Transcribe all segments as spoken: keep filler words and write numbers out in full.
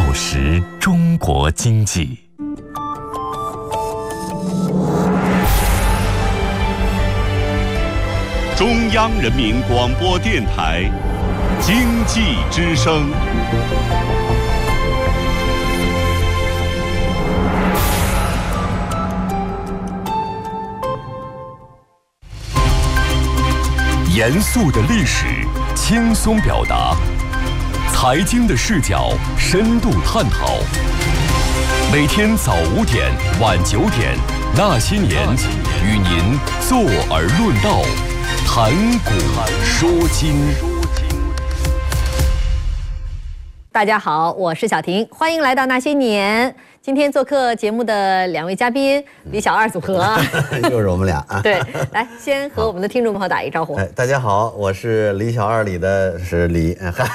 时中国经济。 中央人民广播电台经济之声。 严肃的历史，轻松表达；财经的视角，深度探讨。每天早五点，晚九点，那些年，与您坐而论道，谈古说今。 大家好，我是小婷，欢迎来到那些年。今天做客节目的两位嘉宾，李小二组合， 又是我们俩啊。 对，来先和我们的听众朋友打一招呼。 哎，大家好，我是李小二里的是李。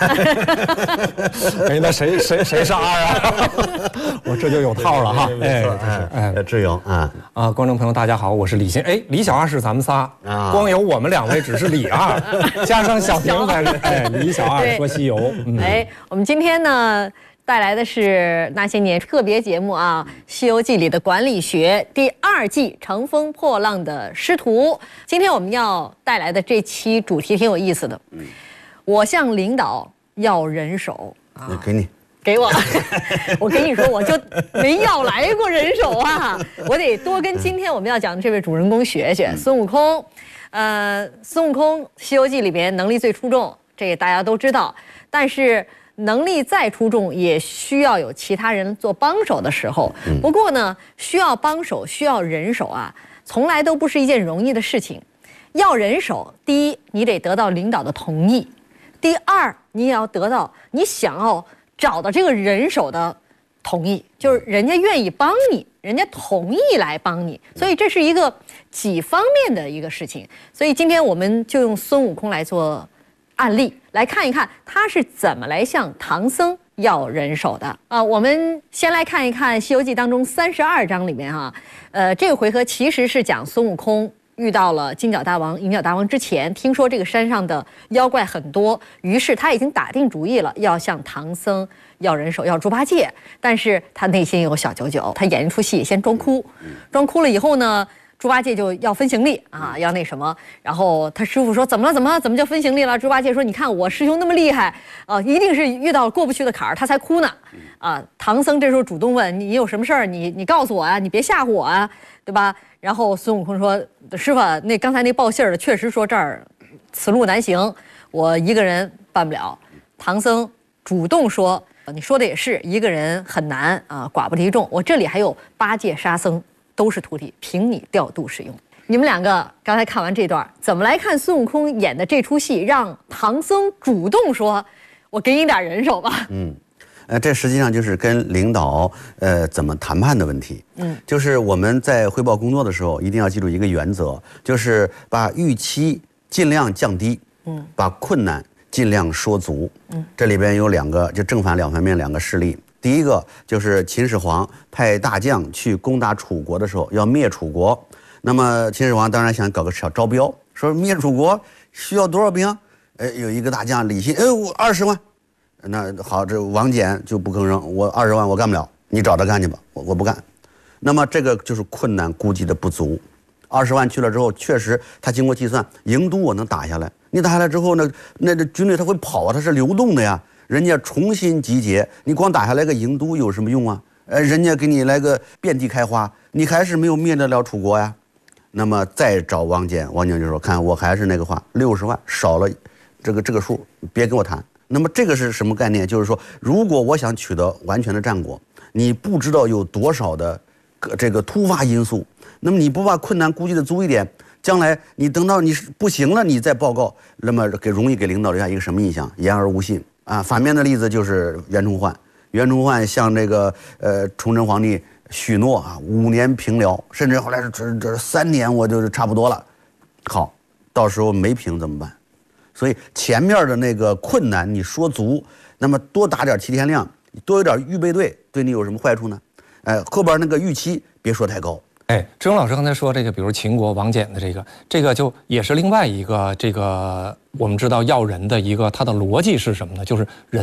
哎，那谁谁谁是二啊？我这就有套了哈。 哎，哎，志勇啊啊！观众朋友大家好，我是李欣。哎，李小二是咱们仨啊，光有我们两位只是李二，加上小婷才是哎李小二说西游。 嗯、哎，我们今天呢带来的是那些年特别节目啊，《西游记》里的管理学第二季乘风破浪的师徒。今天我们要带来的这期主题挺有意思的，我向领导要人手啊，给你。 给我，我跟你说，我就没要来过人手啊！我得多跟今天我们要讲的这位主人公学学孙悟空。呃，孙悟空《西游记》里边能力最出众，这个大家都知道。但是能力再出众，也需要有其他人做帮手的时候。不过呢，需要帮手、需要人手啊，从来都不是一件容易的事情。要人手，第一，你得得到领导的同意；第二，你也要得到你想要找到这个人手的同意，就是人家愿意帮你，人家同意来帮你，所以这是一个几方面的一个事情。所以今天我们就用孙悟空来做案例，来看一看他是怎么来向唐僧要人手的啊。我们先来看一看《西游记》当中三十二章里面啊，呃，这个回合其实是讲孙悟空遇到了金角大王、银角大王之前，听说这个山上的妖怪很多，于是他已经打定主意了，要向唐僧要人手，要猪八戒。但是他内心有小九九，他演一出戏，先装哭，装哭了以后呢，猪八戒就要分行李啊，要那什么。然后他师傅说：“怎么了？怎么了？怎么就分行李了？”猪八戒说：“你看我师兄那么厉害，啊，一定是遇到过不去的坎儿，他才哭呢。”啊，唐僧这时候主动问：“你有什么事儿？你你告诉我啊，你别吓唬我啊，对吧？”然后孙悟空说：“师傅，那刚才那报信儿的确实说这儿此路难行，我一个人办不了。”唐僧主动说：“你说的也是，一个人很难啊，寡不敌众。我这里还有八戒、沙僧，都是徒弟，凭你调度使用。”你们两个刚才看完这段，怎么来看孙悟空演的这出戏，让唐僧主动说：“我给你点人手吧？” 嗯。呃，这实际上就是跟领导呃怎么谈判的问题。嗯，就是我们在汇报工作的时候，一定要记住一个原则，就是把预期尽量降低，嗯，把困难尽量说足。嗯，这里边有两个，就正反两方面两个事例。第一个就是秦始皇派大将去攻打楚国的时候，要灭楚国。那么秦始皇当然想搞个小招标，说灭楚国需要多少兵？呃，有一个大将李信，哎，我二十万。那好，这王翦就不吭声，我二十万我干不了，你找他干去吧，我我不干。那么这个就是困难估计的不足。二十万去了之后，确实他经过计算，营都我能打下来。你打下来之后呢，那这军队他会跑啊，它是流动的呀。人家重新集结，你光打下来个营都有什么用啊？呃，人家给你来个遍地开花，你还是没有灭得了楚国呀。那么再找王翦，王翦就说：“看我还是那个话，六十万少了，这个这个数别跟我谈。”那么这个是什么概念？就是说，如果我想取得完全的战果，你不知道有多少的这个突发因素，那么你不把困难估计的足一点，将来你等到你不行了，你再报告，那么给容易给领导留下一个什么印象？言而无信啊。反面的例子就是袁崇焕，袁崇焕向这个呃崇祯皇帝许诺啊，五年平辽，甚至后来是这这三年我就差不多了。好，到时候没平怎么办？所以前面的那个困难你说足，那么多打点齐天亮，多有点预备队，对你有什么坏处呢？哎，后边那个预期别说太高。 哎，志勇老师刚才说这个，比如秦国王翦的这个，这个就也是另外一个这个我们知道要人的一个它的逻辑是什么呢？就是人。